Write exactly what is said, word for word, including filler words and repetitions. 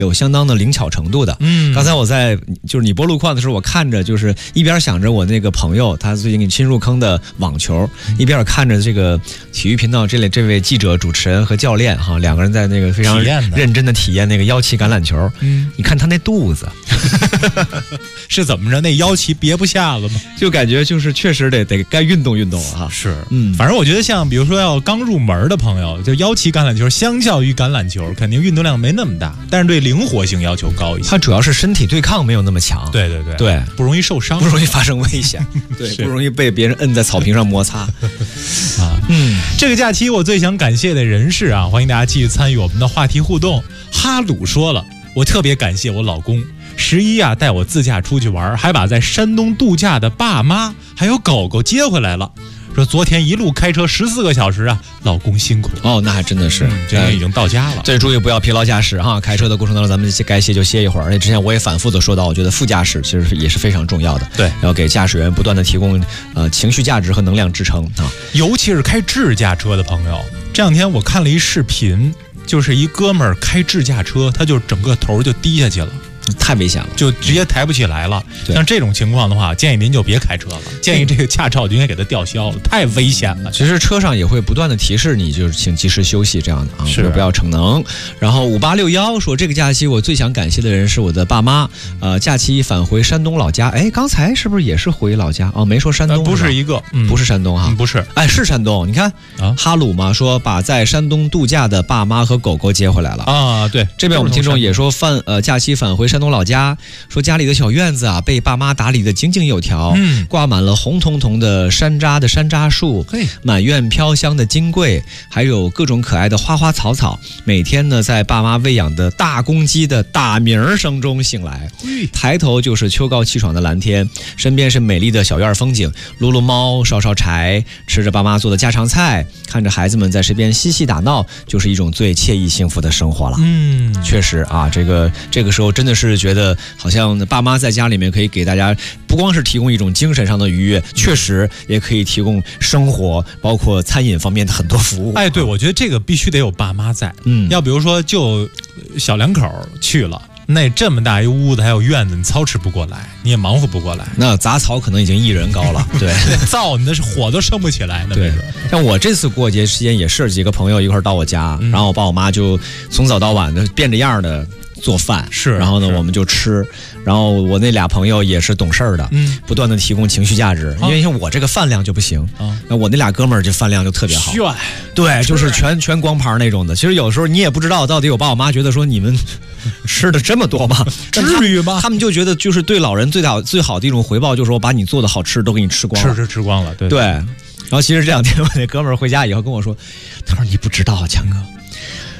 有相当的灵巧程度的。嗯，刚才我在就是你播路况的时候，我看着就是一边想着我那个朋友他最近新入坑的网球，一边看着这个体育频道这类这位记者、主持人和教练哈，两个人在那个非常认真的体验那个腰旗橄榄球。嗯，你看他那肚子是怎么着？那腰旗别不下了吗？ 就感觉就是确实得得该运动运动了哈。 是，嗯，反正我觉得像比如说要刚入门的朋友，就腰旗橄榄球相较于橄榄球，肯定运动量没那么大，但是对灵活性要求高一些。 它主要是身体对抗没有那么强。 对对对对， 不容易受伤， 不容易发生危险，对，不容易被别人摁在草坪上摩擦。 啊，嗯，这个假期我最想感谢的人士啊，欢迎大家继续参与我们的话题互动。哈鲁说了，我特别感谢我老公。十一啊，带我自驾出去玩，还把在山东度假的爸妈还有狗狗接回来了。说昨天一路开车十四个小时啊，老公辛苦哦，那还真的是， 嗯、今天已经到家了。 这注意不要疲劳驾驶哈，开车的过程当中咱们该歇就歇一会儿。而且之前我也反复的说到，我觉得副驾驶其实也是非常重要的， 对， 要给驾驶员不断的提供呃情绪价值和能量支撑啊。 尤其是开智驾车的朋友，这两天我看了一视频，就是一哥们儿开智驾车，他就整个头就低下去了。 太危险了， 就直接抬不起来了。像这种情况的话，建议您就别开车了，建议这个驾照就应该给它吊销了，太危险了。 其实车上也会不断的提示你，就是请及时休息这样的啊，是不要逞能。然后五八六幺说，这个假期我最想感谢的人是我的爸妈。呃，假期返回山东老家，哎，刚才是不是也是回老家？哦，没说山东，呃、 不是一个， 嗯、不是山东哈、 嗯，不是， 哎，是山东。你看啊，哈鲁嘛，说把在山东度假的爸妈和狗狗接回来了啊。对， 这边我们听众也说返呃假期返回山东老家。说家里的小院子啊，被爸妈打理得井井有条，嗯，挂满了红彤彤的山楂的山楂树，满院飘香的金桂，还有各种可爱的花花草草。每天呢，在爸妈喂养的大公鸡的打鸣声中醒来，抬头就是秋高气爽的蓝天，身边是美丽的小院风景，撸撸猫，烧烧柴，吃着爸妈做的家常菜，看着孩子们在身边嬉戏打闹，就是一种最惬意幸福的生活了。嗯，确实啊，这个这个时候真的是觉得好像爸妈在家里面可以给大家不光是提供一种精神上的愉悦，确实也可以提供生活包括餐饮方面的很多服务。 哎，对，我觉得这个必须得有爸妈在。嗯，要比如说就小两口去了，那这么大一屋子还有院子，你操持不过来，你也忙活不过来。 那杂草可能已经一人高了，对， 灶你那是火都生不起来。 对，像我这次过节时间也是几个朋友一块到我家，嗯、然后我爸我妈就从早到晚的变着样的做饭， 是， 然后呢我们就吃，然后我那俩朋友也是懂事儿的，嗯，不断的提供情绪价值，因为像我这个饭量就不行，啊，那我那俩哥们儿就饭量就特别好， 炫， 对，就是全全光盘那种的。其实有时候你也不知道到底我爸我妈觉得说你们吃的这么多吗？ 至于吗？ 他们就觉得就是对老人最好最好的一种回报，就是我把你做的好吃都给你吃光了， 吃吃吃光了，对对。然后其实这两天我那哥们儿回家以后跟我说，他说你不知道啊，强哥。